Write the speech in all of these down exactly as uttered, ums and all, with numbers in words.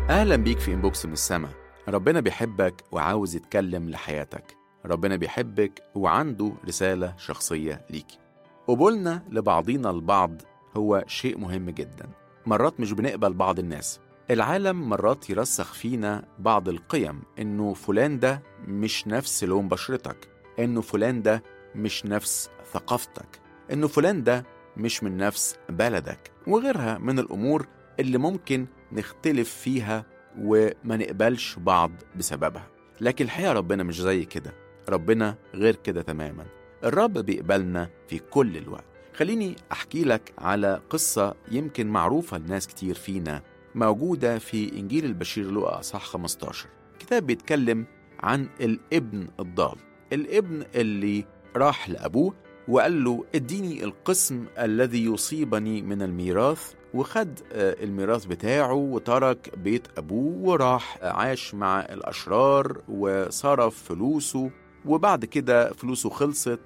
أهلا بيك في إنبوكس من السما. ربنا بيحبك وعاوز يتكلم لحياتك. ربنا بيحبك وعنده رسالة شخصية ليكي. قبولنا لبعضينا البعض هو شيء مهم جدا. مرات مش بنقبل بعض الناس. العالم مرات يرسخ فينا بعض القيم، إنه فلان ده مش نفس لون بشرتك، إنه فلان ده مش نفس ثقافتك، إنه فلان ده مش من نفس بلدك، وغيرها من الأمور اللي ممكن نختلف فيها وما نقبلش بعض بسببها. لكن الحقيقة ربنا مش زي كده. ربنا غير كده تماما. الرب بيقبلنا في كل الوقت. خليني أحكي لك على قصة يمكن معروفة لناس كتير فينا، موجودة في إنجيل البشير لوقا أصحاح خمسة عشر. كتاب بيتكلم عن الابن الضال، الابن اللي راح لأبوه وقال له اديني القسم الذي يصيبني من الميراث، وخد الميراث بتاعه وترك بيت أبوه وراح عاش مع الأشرار وصرف فلوسه، وبعد كده فلوسه خلصت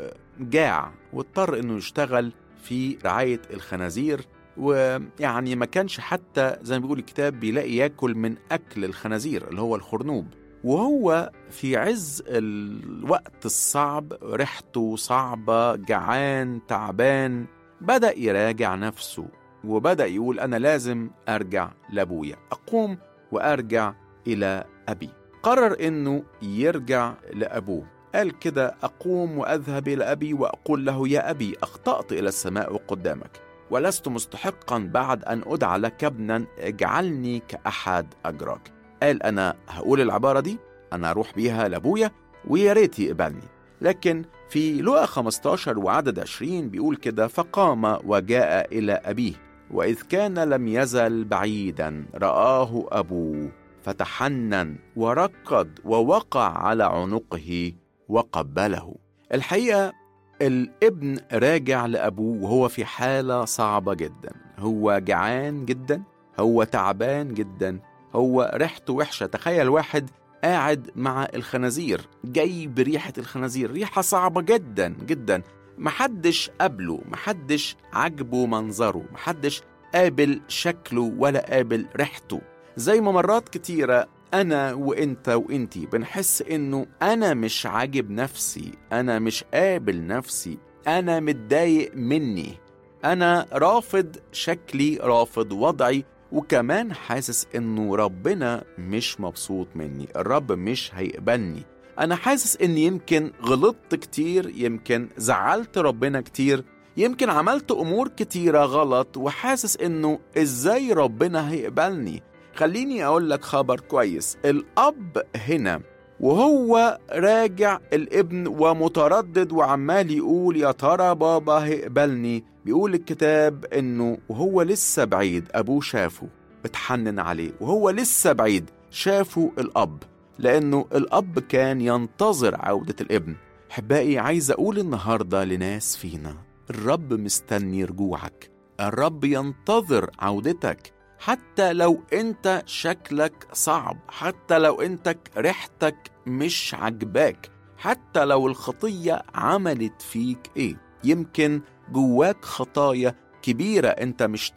وجاع واضطر إنه يشتغل في رعاية الخنازير، ويعني ما كانش حتى زي ما بيقول الكتاب بيلاقي ياكل من أكل الخنازير اللي هو الخرنوب. وهو في عز الوقت الصعب، ريحته صعبة، جعان تعبان، بدأ يراجع نفسه وبدأ يقول أنا لازم أرجع لأبويا، أقوم وأرجع إلى أبي. قرر إنه يرجع لأبوه. قال كده أقوم وأذهب إلى أبي وأقول له يا أبي أخطأت إلى السماء وقدامك ولست مستحقا بعد أن أدعى لك ابنا، اجعلني كأحد أجراك. قال أنا هقول العبارة دي، أنا أروح بيها لأبويا ويا ريت يقبلني. لكن في لوقا خمسة عشر وعدد عشرين بيقول كده فقام وجاء إلى أبيه وإذ كان لم يزل بعيدا رآه أبوه فتحنن وركض ووقع على عنقه وقبله. الحقيقة الابن راجع لأبوه وهو في حالة صعبة جدا، هو جعان جدا، هو تعبان جدا، هو ريحته وحشة. تخيل واحد قاعد مع الخنازير، جاي بريحة الخنازير، ريحة صعبة جدا جدا، محدش قابله، محدش عجبه منظره، محدش قابل شكله ولا قابل ريحته. زي ما مرات كتيرة أنا وإنت وإنتي بنحس إنه أنا مش عاجب نفسي، أنا مش قابل نفسي، أنا متضايق مني، أنا رافض شكلي، رافض وضعي، وكمان حاسس إنه ربنا مش مبسوط مني، الرب مش هيقبلني. أنا حاسس إني يمكن غلطت كتير، يمكن زعلت ربنا كتير، يمكن عملت أمور كتيرة غلط، وحاسس إنه إزاي ربنا هيقبلني. خليني أقول لك خبر كويس. الأب هنا وهو راجع الابن ومتردد وعمال يقول يا ترى بابا هيقبلني، بيقول الكتاب إنه وهو لسه بعيد أبوه شافه اتحنن عليه، وهو لسه بعيد شافه الأب، لأنه الأب كان ينتظر عودة الابن. حبائي، عايز أقول النهاردة لناس فينا الرب مستني رجوعك، الرب ينتظر عودتك، حتى لو انت شكلك صعب، حتى لو انت ريحتك مش عجباك، حتى لو الخطية عملت فيك ايه. يمكن جواك خطايا كبيرة انت مش